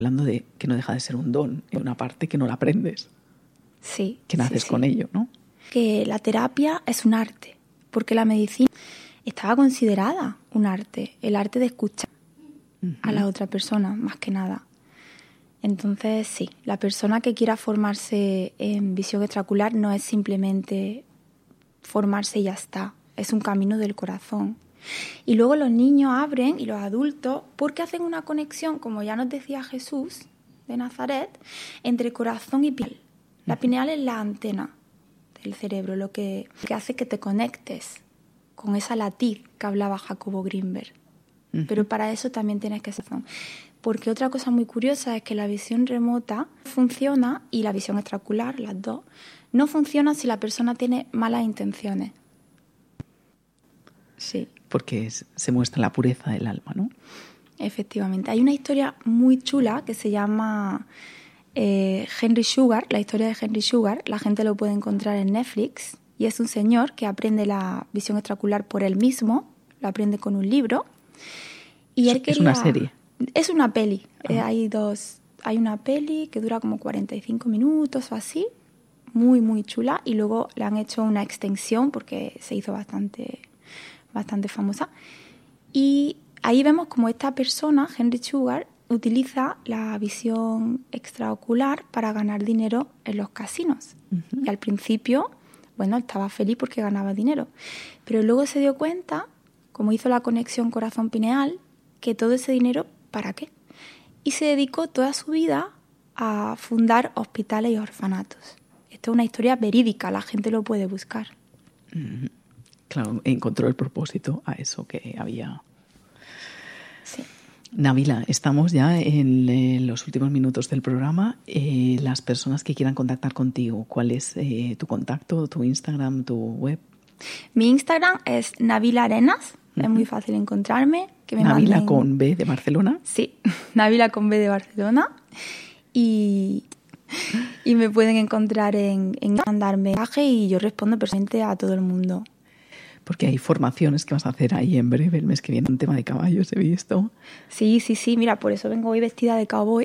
hablando de que no deja de ser un don, una parte que no la aprendes. Sí. Que naces con ello, ¿no? Que la terapia es un arte, porque la medicina estaba considerada un arte, el arte de escuchar a la otra persona, más que nada. Entonces, sí, la persona que quiera formarse en visión extraocular no es simplemente formarse y ya está, es un camino del corazón. Y luego los niños abren, y los adultos, porque hacen una conexión, como ya nos decía Jesús de Nazaret, entre corazón y piel. La pineal es la antena del cerebro, lo que hace que te conectes con esa latiz que hablaba Jacobo Grinberg. Pero para eso también tienes que ser razón. Porque otra cosa muy curiosa es que la visión remota funciona, y la visión extraocular, las dos, no funcionan si la persona tiene malas intenciones. Sí. Porque se muestra la pureza del alma, ¿no? Efectivamente. Hay una historia muy chula que se llama Henry Sugar, la historia de Henry Sugar. La gente lo puede encontrar en Netflix. Y es un señor que aprende la visión extraocular por él mismo, lo aprende con un libro. Y él quería... ¿Es una serie? Es una peli. Hay una peli que dura como 45 minutos o así, muy, muy chula. Y luego le han hecho una extensión porque se hizo bastante famosa. Y ahí vemos como esta persona, Henry Sugar, utiliza la visión extraocular para ganar dinero en los casinos. Y al principio, bueno, estaba feliz porque ganaba dinero. Pero luego se dio cuenta, como hizo la conexión corazón-pineal, que todo ese dinero, ¿para qué? Y se dedicó toda su vida a fundar hospitales y orfanatos. Esto es una historia verídica, la gente lo puede buscar. Claro, encontró el propósito a eso que había. Sí. Nabila, estamos ya en los últimos minutos del programa. Las personas que quieran contactar contigo, ¿cuál es tu contacto, tu Instagram, tu web? Mi Instagram es Nabila Arenas, es muy fácil encontrarme. Que me Nabila manden... con B de Barcelona. Sí, Nabila con B de Barcelona. Y me pueden encontrar en mandarme mensaje y yo respondo personalmente a todo el mundo. Porque hay formaciones que vas a hacer ahí en breve, el mes que viene, un tema de caballos, he visto. Sí, mira, por eso vengo hoy vestida de cowboy.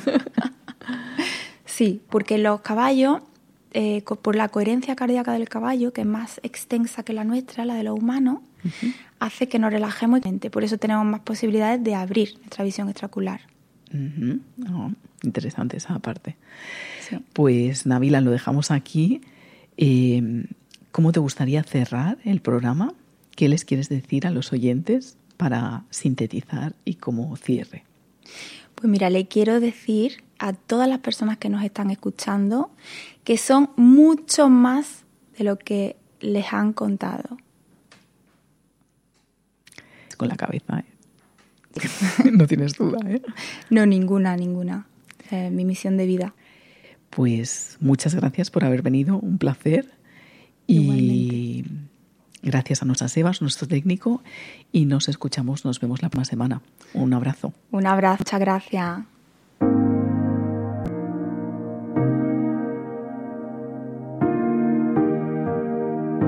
Sí, porque los caballos, por la coherencia cardíaca del caballo, que es más extensa que la nuestra, la de los humanos, hace que nos relajemos. Por eso tenemos más posibilidades de abrir nuestra visión extraocular. Oh, interesante esa parte. Sí. Pues Nabila, lo dejamos aquí. ¿Cómo te gustaría cerrar el programa? ¿Qué les quieres decir a los oyentes para sintetizar y como cierre? Pues mira, le quiero decir a todas las personas que nos están escuchando que son mucho más de lo que les han contado. Con la cabeza, no tienes duda, ¿eh? No, ninguna. Mi misión de vida. Pues muchas gracias por haber venido, un placer. Y gracias a nuestras Evas, nuestro técnico, y nos vemos la próxima semana. Un abrazo. Un abrazo, muchas gracias.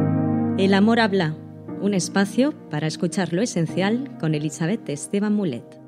El amor habla, un espacio para escuchar lo esencial con Elizabeth Esteban Mulet.